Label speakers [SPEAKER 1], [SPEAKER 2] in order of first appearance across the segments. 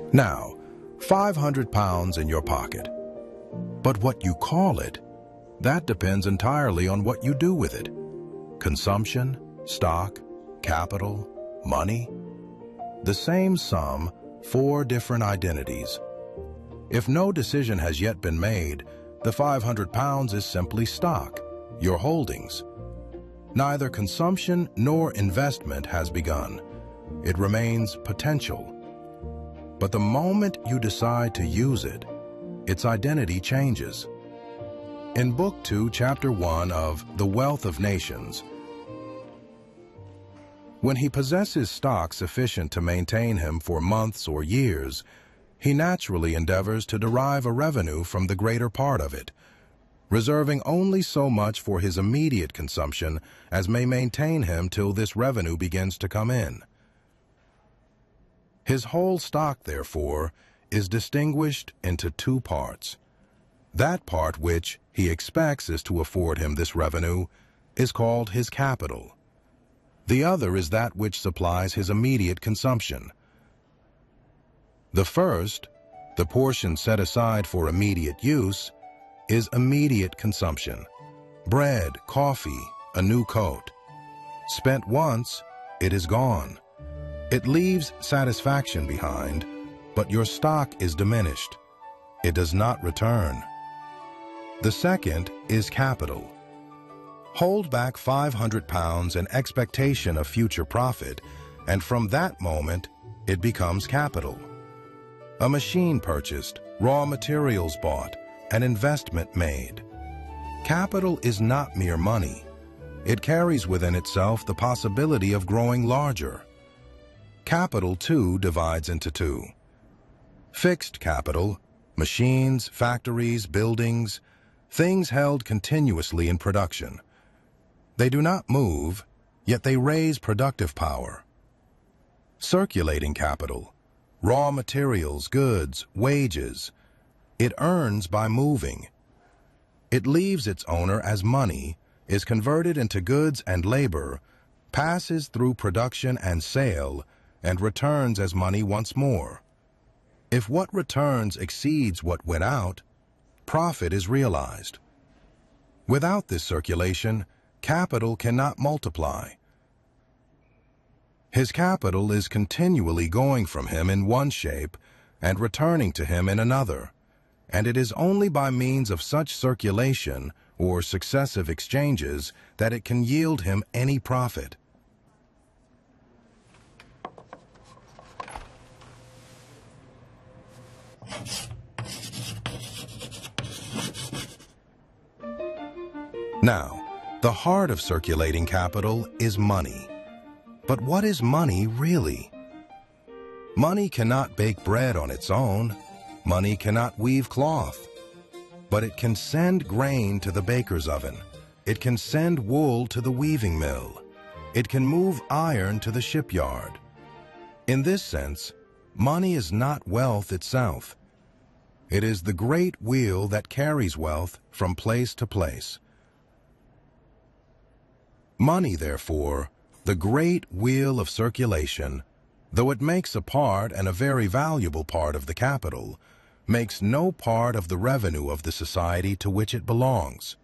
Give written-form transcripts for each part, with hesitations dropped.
[SPEAKER 1] Now, 500 pounds in your pocket. But what you call it, that depends entirely on what you do with it. Consumption, stock, capital, money. The same sum, 4 different identities. If no decision has yet been made, the 500 pounds is simply stock, your holdings. Neither consumption nor investment has begun. It remains potential. But the moment you decide to use it, its identity changes. In Book 2, Chapter 1 of The Wealth of Nations, when he possesses stock sufficient to maintain him for months or years, he naturally endeavors to derive a revenue from the greater part of it, reserving only so much for his immediate consumption as may maintain him till this revenue begins to come in. His whole stock, therefore, is distinguished into 2 parts. That part which he expects is to afford him this revenue is called his capital. The other is that which supplies his immediate consumption. The first, the portion set aside for immediate use, is immediate consumption. Bread, coffee, a new coat. Spent once, it is gone. It leaves satisfaction behind, but your stock is diminished. It does not return. The second is capital. Hold back 500 pounds in expectation of future profit, and from that moment, it becomes capital. A machine purchased, raw materials bought, an investment made. Capital is not mere money. It carries within itself the possibility of growing larger. Capital, too, divides into 2. Fixed capital, machines, factories, buildings, things held continuously in production. They do not move, yet they raise productive power. Circulating capital, raw materials, goods, wages. It earns by moving. It leaves its owner as money, is converted into goods and labor, passes through production and sale, and returns as money once more. If what returns exceeds what went out, profit is realized. Without this circulation, capital cannot multiply. His capital is continually going from him in one shape and returning to him in another, and it is only by means of such circulation or successive exchanges that it can yield him any profit. Now, the heart of circulating capital is money. But what is money really? Money cannot bake bread on its own. Money cannot weave cloth. But it can send grain to the baker's oven. It can send wool to the weaving mill. It can move iron to the shipyard. In this sense, money is not wealth itself. It is the great wheel that carries wealth from place to place. Money, therefore, the great wheel of circulation, though it makes a part and a very valuable part of the capital, makes no part of the revenue of the society to which it belongs.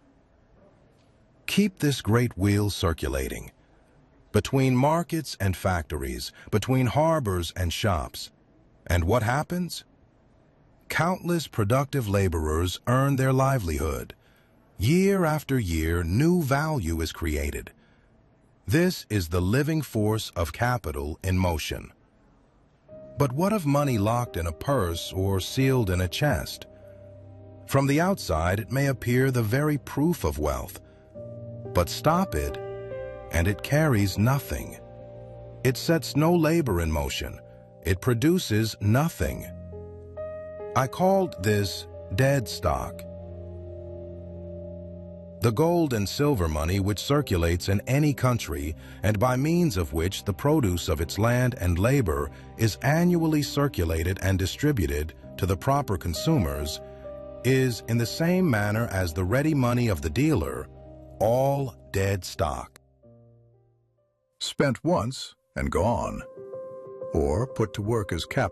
[SPEAKER 1] Keep this great wheel circulating, between markets and factories, between harbors and shops. And what happens? Countless productive laborers earn their livelihood. Year after year, new value is created. This is the living force of capital in motion. But what of money locked in a purse or sealed in a chest? From the outside, it may appear the very proof of wealth. But stop it, and it carries nothing. It sets no labor in motion. It produces nothing. I called this dead stock. The gold and silver money which circulates in any country, and by means of which the produce of its land and labor is annually circulated and distributed to the proper consumers, is, in the same manner as the ready money of the dealer, all dead stock.
[SPEAKER 2] Spent once and gone, or put to work as capital.